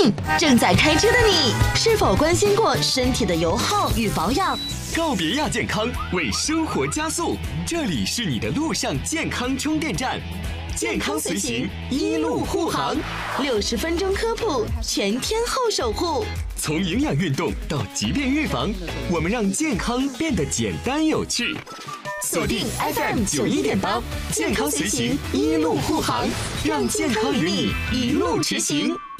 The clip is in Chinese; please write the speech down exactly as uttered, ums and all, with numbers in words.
信，正在开车的你，是否关心过身体的油耗与保养？ 告别亚健康，为生活加速。这里是你的路上健康充电站，健康随行，一路护航。 六十分钟科普，全天候守护。 从营养运动到疾病预防，我们让健康变得简单有趣。锁定 F M 九一点八，健康随行，一路护航，让健康与你一路驰行。